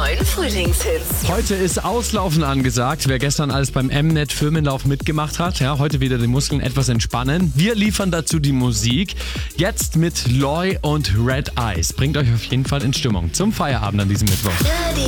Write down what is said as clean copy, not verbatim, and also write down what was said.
neuen Frühlingshits. Heute ist Auslaufen angesagt. Wer gestern alles beim Mnet Firmenlauf mitgemacht hat, ja, heute wieder die Muskeln etwas entspannen. Wir liefern dazu die Musik. Jetzt mit Loy und Red Eyes. Bringt euch auf jeden Fall in Stimmung zum Feierabend an diesem Mittwoch. Radio